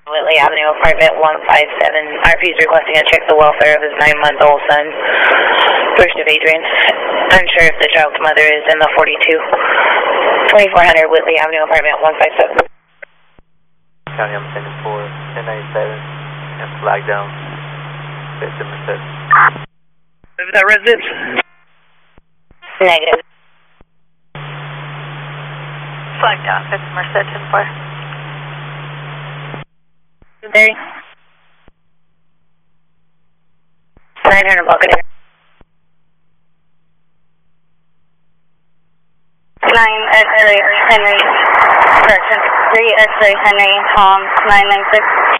Whitley Avenue, apartment 157. RP is requesting a check the welfare of his 9-month-old son. First of Adrian. Unsure if the child's mother is in the 42. 2400 Whitley Avenue, apartment 157. County, I'm sending for 1097 and flag down. Victim assist. Is that residence? Negative. Flag down, victim Merced 10-4. There. 900 Buccaneer. 9 X-ray Henry, correction, 3 X-ray Henry, Tom, 996.